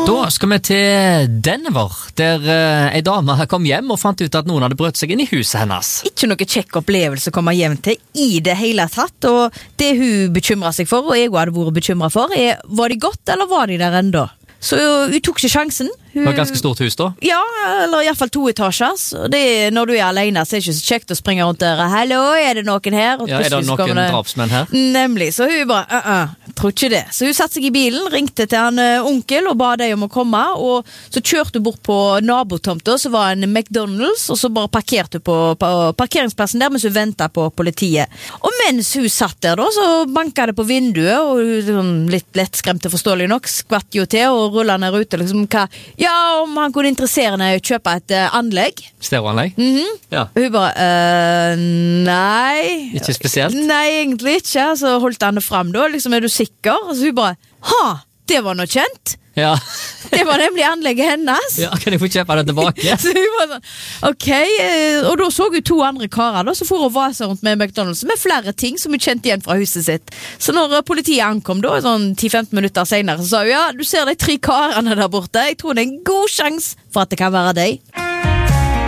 Da skal vi til Denver, der en dame kom hjem og fant ut at noen hadde brøtt seg inn i huset hennes. Ikke noe kjekk opplevelse å komme hjem til i det hele tatt, og det hun bekymret seg for, og jeg hadde vært bekymret for, var de godt, eller var de der enda? Så hun tok ikke sjansen. Det var et ganske stort hus da? Ja, eller i hvert fall 2 etasjer. Når du alene, så det ikke så kjekt å springe rundt der. Hallo, det noen her? Ja, det noen drapsmenn her? Nemlig, så hun bare, tror ikke det. Så hun satte seg i bilen, ringte til han onkel og ba dem om å komme, og så kjørte hun bort på nabotomta, så var en McDonald's, og så bare parkerte hun på parkeringsplassen der, mens hun ventet på politiet. Og mens hun satt der da, så banket det på vinduet, og hun litt lettskremte forståelig nok, skvatt jo til og rullet ned ute, liksom, om han kunne interessere henne å kjøpe et anlegg. Stereoanlegg? Ja. Hun bare, nei. Ikke spesielt? Nei, egentlig ikke. Så holdt han det frem da, liksom, du sikker? Og så hun bare, det var noe kjent. Ja. Det var nemlig anlegget hennes. Ja, kan jeg få kjøpe det tilbake? Så hun var sånn, ok, og da så hun 2 andre karer da, så for å vase rundt med McDonald's med flere ting som hun kjente igjen fra huset sitt. Så når politiet ankom da, sånn 10-15 minutter senere, så sa hun, ja, du ser de 3 karene der borte, jeg tror det en god sjans for at det kan være deg.